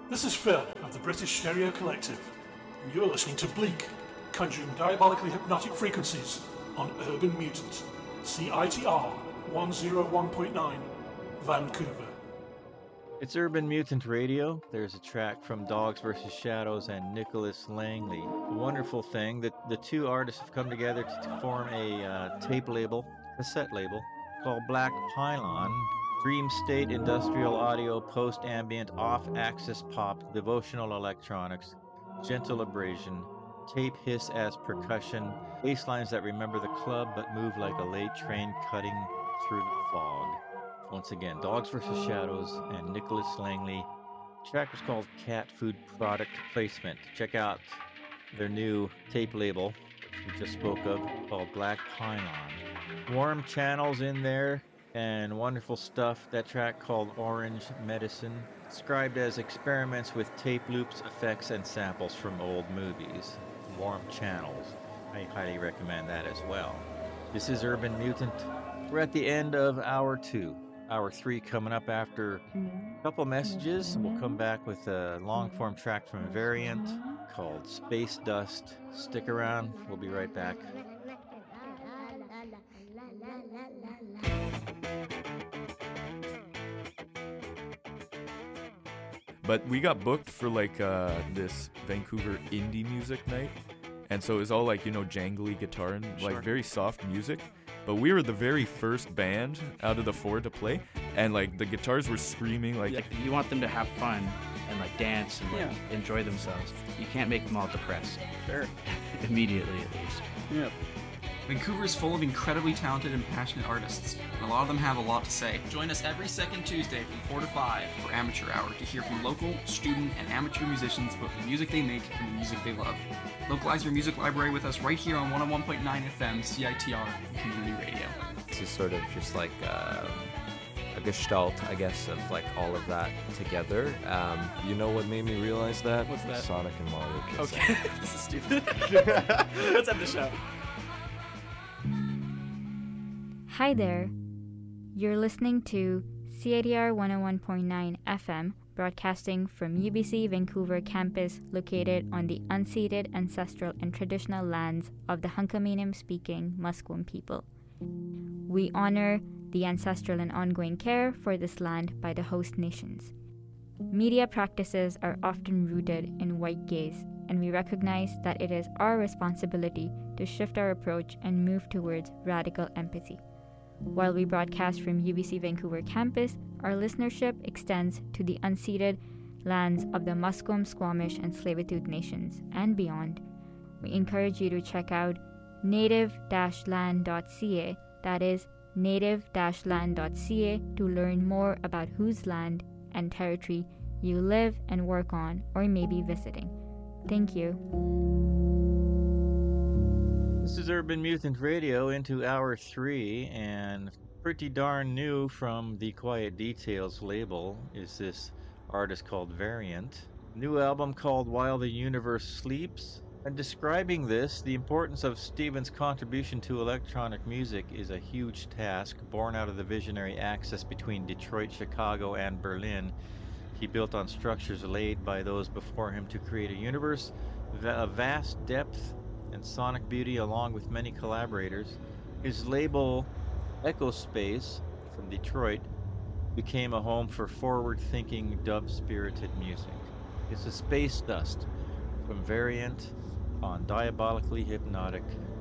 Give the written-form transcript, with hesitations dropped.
This is Phil of the British Stereo Collective, and you're listening to Bleak, conjuring diabolically hypnotic frequencies on Urban Mutant, CITR 101.9, Vancouver. It's Urban Mutant Radio. There's a track from Dogs vs. Shadows and Nicholas Langley. A wonderful thing that the two artists have come together to form a tape label, cassette label, called Black Pylon. Dream state industrial audio, post-ambient, off-axis pop, devotional electronics, gentle abrasion, tape hiss as percussion, bass lines that remember the club but move like a late train cutting through the fog. Once again, Dogs vs. Shadows and Nicholas Langley. The track was called Cat Food Product Placement. Check out their new tape label, which we just spoke of, called Black Pylon. Warm channels in there and wonderful stuff. That track called Orange Medicine, described as experiments with tape loops, effects, and samples from old movies. Warm channels. I highly recommend that as well. This is Urban Mutant. We're at the end of Hour 2. Hour 3 coming up after a couple messages. We'll come back with a long-form track from Variant called Space Dust. Stick around. We'll be right back. But we got booked for like this Vancouver indie music night, and so it was all like, you know, jangly guitar and like very soft music. But we were the very first band out of the four to play, and like the guitars were screaming like you want them to have fun and like dance and like enjoy themselves. You can't make them all depressed. Sure. Immediately at least. Yeah. Vancouver is full of incredibly talented and passionate artists, and a lot of them have a lot to say. Join us every second Tuesday from 4 to 5 for Amateur Hour to hear from local, student, and amateur musicians about the music they make and the music they love. Localize your music library with us right here on 101.9 FM, CITR, Community Radio. This is sort of just like a gestalt, I guess, of like all of that together. You know what made me realize that? What's that? Sonic and Mario Kiss. Okay, this is stupid. Let's end the show. Hi there. You're listening to CITR 101.9 FM, broadcasting from UBC Vancouver campus located on the unceded ancestral and traditional lands of the Hunkaminam-speaking Musqueam people. We honor the ancestral and ongoing care for this land by the host nations. Media practices are often rooted in white gaze, and we recognize that it is our responsibility to shift our approach and move towards radical empathy. While we broadcast from UBC Vancouver campus, our listenership extends to the unceded lands of the Musqueam, Squamish, and Tsleil-Waututh nations and beyond. We encourage you to check out native-land.ca, that is native-land.ca, to learn more about whose land and territory you live and work on or may be visiting. Thank you. This is Urban Mutant Radio into Hour 3, and pretty darn new from the Quiet Details label is this artist called Variant. New album called While the Universe Sleeps. And describing this, the importance of Stephen's contribution to electronic music is a huge task, born out of the visionary axis between Detroit, Chicago, and Berlin. He built on structures laid by those before him to create a universe of vast depth and sonic beauty, along with many collaborators. His label, Echo Space, from Detroit, became a home for forward-thinking, dub-spirited music. It's a Space Dust from Variant on Diabolically Hypnotic